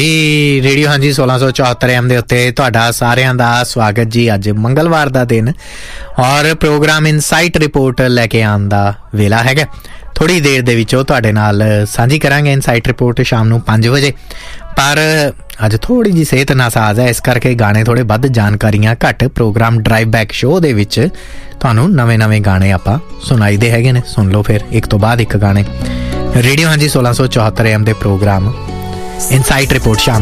Radio ਹਾਂਜੀ 1674 AM ਦੇ ਉੱਤੇ ਤੁਹਾਡਾ ਸਾਰਿਆਂ ਦਾ ਸਵਾਗਤ ਜੀ। ਅੱਜ ਮੰਗਲਵਾਰ ਦਾ ਦਿਨ ਔਰ ਪ੍ਰੋਗਰਾਮ ਇਨਸਾਈਟ ਰਿਪੋਰਟ ਲੈ ਕੇ ਆਉਣ ਦਾ ਵੇਲਾ ਹੈਗਾ। ਥੋੜ੍ਹੀ ਦੇਰ ਦੇ ਵਿੱਚ ਉਹ ਤੁਹਾਡੇ ਨਾਲ ਸਾਂਝੀ ਕਰਾਂਗੇ ਇਨਸਾਈਟ ਰਿਪੋਰਟ ਸ਼ਾਮ ਨੂੰ 5 ਵਜੇ। ਪਰ ਅੱਜ ਥੋੜ੍ਹੀ ਜਿਹੀ ਸਿਹਤ ਨਾਸਾਜ਼ ਹੈ, ਇਸ ਕਰਕੇ ਗਾਣੇ ਥੋੜ੍ਹੇ ਵੱਧ, ਜਾਣਕਾਰੀਆਂ ਘੱਟ। ਪ੍ਰੋਗਰਾਮ ਡਰਾਈਵ ਬੈਕ ਸ਼ੋਅ ਦੇ ਵਿੱਚ ਤੁਹਾਨੂੰ ਨਵੇਂ ਗਾਣੇ ਆਪਾਂ ਸੁਣਾਈਦੇ ਹੈਗੇ ਨੇ। ਸੁਣ ਲਓ ਫਿਰ ਇੱਕ ਤੋਂ ਬਾਅਦ ਇੱਕ ਗਾਣੇ। ਰੇਡੀਓ ਹਾਂਜੀ 1674 AM ਦੇ ਪ੍ਰੋਗਰਾਮ ਇਨਸਾਈਟ ਰਿਪੋਰਟ ਸ਼ਾਮ